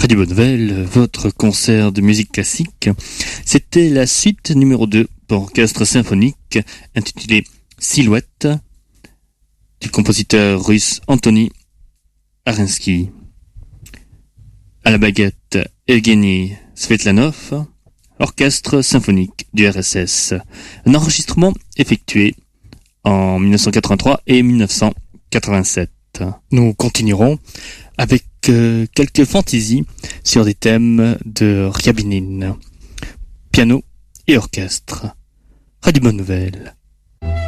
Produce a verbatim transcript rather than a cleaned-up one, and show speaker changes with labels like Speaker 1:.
Speaker 1: Radio Bonne Nouvelle, votre concert de musique classique. C'était la suite numéro deux pour orchestre symphonique intitulée Silhouette du compositeur russe Anthony Arensky. À la baguette, Evgeny Svetlanov, orchestre symphonique du R S S. Un enregistrement effectué en dix-neuf cent quatre-vingt-trois et dix-neuf cent quatre-vingt-sept. Nous continuerons avec euh, quelques fantaisies sur des thèmes de Ryabinin, piano et orchestre. Radio Bonne Nouvelle.